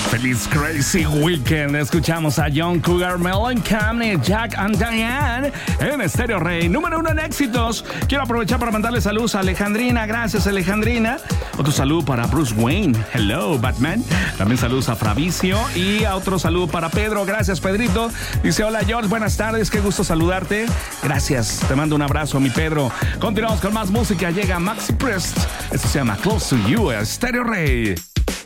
Feliz Crazy Weekend. Escuchamos a John Cougar Mellencamp, Jack and Diane en Estéreo Rey. Número 1 en éxitos. Quiero aprovechar para mandarle saludos a Alejandrina. Gracias, Alejandrina. Otro saludo para Bruce Wayne. Hello, Batman. También saludos a Fabricio. Y a otro saludo para Pedro. Gracias, Pedrito. Dice, hola, George. Buenas tardes. Qué gusto saludarte. Gracias. Te mando un abrazo, mi Pedro. Continuamos con más música. Llega Maxi Priest. Esto se llama Close to You, Estéreo Rey.